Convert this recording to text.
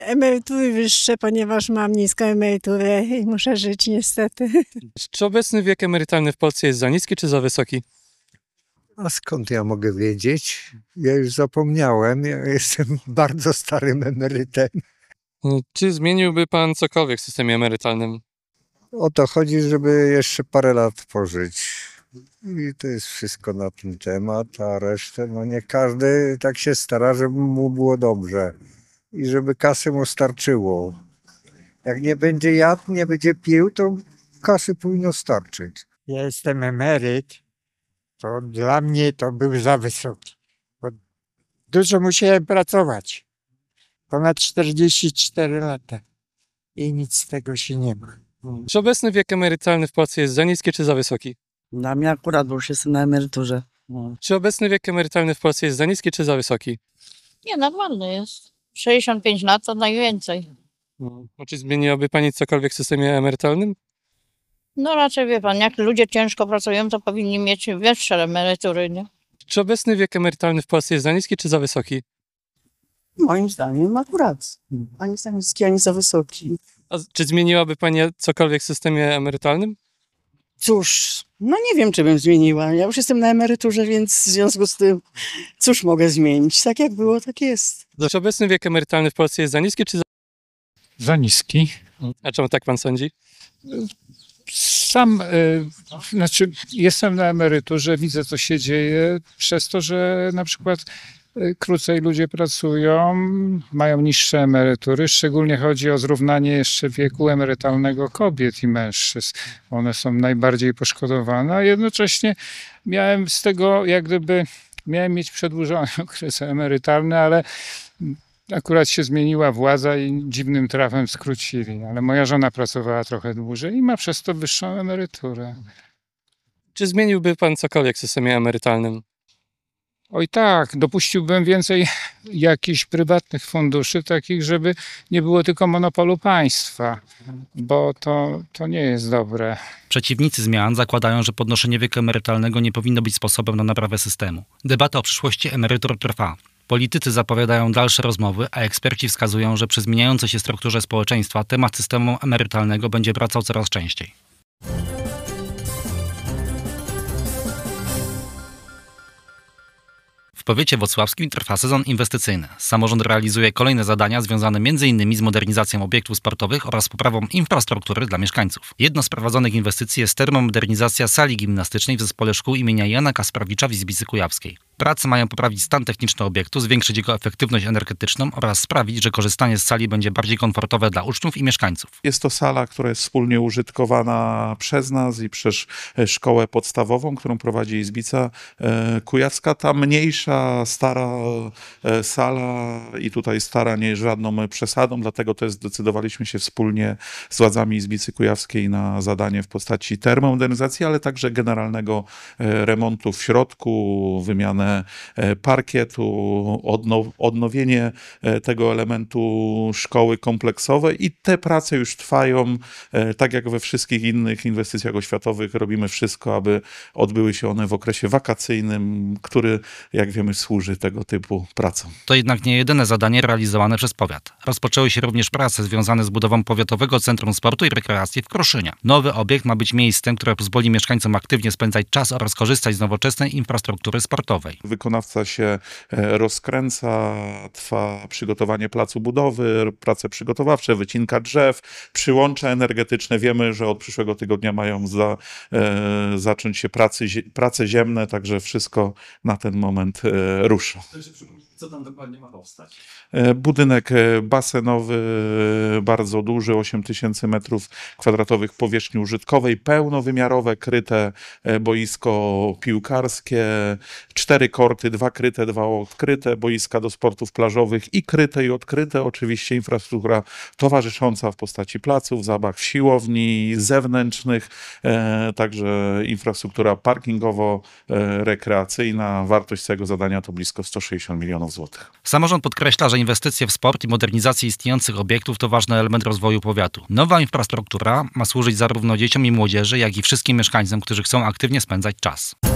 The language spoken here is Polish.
Emerytury wyższe, ponieważ mam niską emeryturę i muszę żyć niestety. Czy obecny wiek emerytalny w Polsce jest za niski czy za wysoki? A skąd ja mogę wiedzieć? Ja już zapomniałem, ja jestem bardzo starym emerytem. Czy zmieniłby pan cokolwiek w systemie emerytalnym? O to chodzi, żeby jeszcze parę lat pożyć. I to jest wszystko na ten temat, a resztę, no nie każdy tak się stara, żeby mu było dobrze i żeby kasy mu starczyło. Jak nie będzie jadł, nie będzie pił, to kasy powinno starczyć. Ja jestem emeryt, to dla mnie to był za wysoki. Bo dużo musiałem pracować. Ponad 44 lata. I nic z tego się nie ma. Czy obecny wiek emerytalny w Polsce jest za niski czy za wysoki? Dla mnie akurat, bo już jestem na emeryturze. Czy obecny wiek emerytalny w Polsce jest za niski czy za wysoki? Nie, normalny jest. 65 lat to najwięcej. Czy zmieniłaby pani cokolwiek w systemie emerytalnym? No raczej wie pan, jak ludzie ciężko pracują, to powinni mieć wyższe emerytury, nie? Czy obecny wiek emerytalny w Polsce jest za niski czy za wysoki? Moim zdaniem akurat. Ani za niski, ani za wysoki. A czy zmieniłaby pani cokolwiek w systemie emerytalnym? Cóż, no nie wiem, czy bym zmieniła. Ja już jestem na emeryturze, więc w związku z tym cóż mogę zmienić? Tak jak było, tak jest. Czy obecny wiek emerytalny w Polsce jest za niski czy za... Za niski. A czemu tak pan sądzi? Sam, jestem na emeryturze, widzę co się dzieje przez to, że na przykład krócej ludzie pracują, mają niższe emerytury, szczególnie chodzi o zrównanie jeszcze wieku emerytalnego kobiet i mężczyzn. One są najbardziej poszkodowane, a jednocześnie miałem z tego miałem mieć przedłużony okres emerytalny, ale akurat się zmieniła władza i dziwnym trafem skrócili, ale moja żona pracowała trochę dłużej i ma przez to wyższą emeryturę. Czy zmieniłby pan cokolwiek w systemie emerytalnym? Oj tak, dopuściłbym więcej jakichś prywatnych funduszy, takich, żeby nie było tylko monopolu państwa, bo to nie jest dobre. Przeciwnicy zmian zakładają, że podnoszenie wieku emerytalnego nie powinno być sposobem na naprawę systemu. Debata o przyszłości emerytur trwa. Politycy zapowiadają dalsze rozmowy, a eksperci wskazują, że przy zmieniającej się strukturze społeczeństwa temat systemu emerytalnego będzie wracał coraz częściej. W powiecie włocławskim trwa sezon inwestycyjny. Samorząd realizuje kolejne zadania związane m.in. z modernizacją obiektów sportowych oraz poprawą infrastruktury dla mieszkańców. Jedną z prowadzonych inwestycji jest termomodernizacja sali gimnastycznej w zespole szkół imienia Jana Kasprowicza w Izbicy Kujawskiej. Prace mają poprawić stan techniczny obiektu, zwiększyć jego efektywność energetyczną oraz sprawić, że korzystanie z sali będzie bardziej komfortowe dla uczniów i mieszkańców. Jest to sala, która jest wspólnie użytkowana przez nas i przez szkołę podstawową, którą prowadzi Izbica Kujawska. Ta mniejsza, stara sala i tutaj stara nie jest żadną przesadą, dlatego też zdecydowaliśmy się wspólnie z władzami Izbicy Kujawskiej na zadanie w postaci termomodernizacji, ale także generalnego remontu w środku, wymianę parkietu, odnowienie tego elementu szkoły kompleksowej i te prace już trwają, tak jak we wszystkich innych inwestycjach oświatowych robimy wszystko, aby odbyły się one w okresie wakacyjnym, który, jak wiemy, służy tego typu pracom. To jednak nie jedyne zadanie realizowane przez powiat. Rozpoczęły się również prace związane z budową Powiatowego Centrum Sportu i Rekreacji w Kruszynie. Nowy obiekt ma być miejscem, które pozwoli mieszkańcom aktywnie spędzać czas oraz korzystać z nowoczesnej infrastruktury sportowej. Wykonawca się rozkręca, trwa przygotowanie placu budowy, prace przygotowawcze, wycinka drzew, przyłącza energetyczne. Wiemy, że od przyszłego tygodnia mają zacząć się prace ziemne, także wszystko na ten moment rusza. Co tam dokładnie ma powstać? Budynek basenowy, bardzo duży, 8000 m2 powierzchni użytkowej, pełnowymiarowe, kryte boisko piłkarskie, 4 korty, 2 kryte, 2 odkryte, boiska do sportów plażowych i kryte i odkryte, oczywiście infrastruktura towarzysząca w postaci placów, zabaw, siłowni zewnętrznych, także infrastruktura parkingowo-rekreacyjna. Wartość tego zadania to blisko 160 milionów złotych. Samorząd podkreśla, że inwestycje w sport i modernizację istniejących obiektów to ważny element rozwoju powiatu. Nowa infrastruktura ma służyć zarówno dzieciom i młodzieży, jak i wszystkim mieszkańcom, którzy chcą aktywnie spędzać czas.